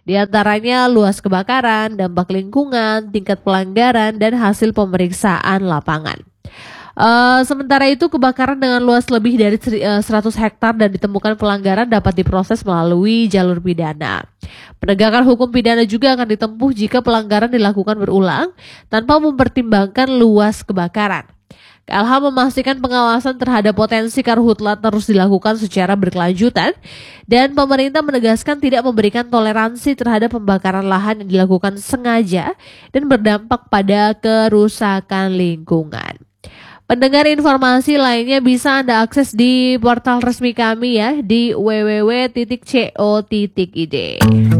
Di antaranya luas kebakaran, dampak lingkungan, tingkat pelanggaran, dan hasil pemeriksaan lapangan. Sementara itu kebakaran dengan luas lebih dari 100 hektar dan ditemukan pelanggaran dapat diproses melalui jalur pidana. Penegakan hukum pidana juga akan ditempuh jika pelanggaran dilakukan berulang tanpa mempertimbangkan luas kebakaran. KLH memastikan pengawasan terhadap potensi karhutla terus dilakukan secara berkelanjutan dan pemerintah menegaskan tidak memberikan toleransi terhadap pembakaran lahan yang dilakukan sengaja dan berdampak pada kerusakan lingkungan. Pendengar, informasi lainnya bisa Anda akses di portal resmi kami ya di www.co.id.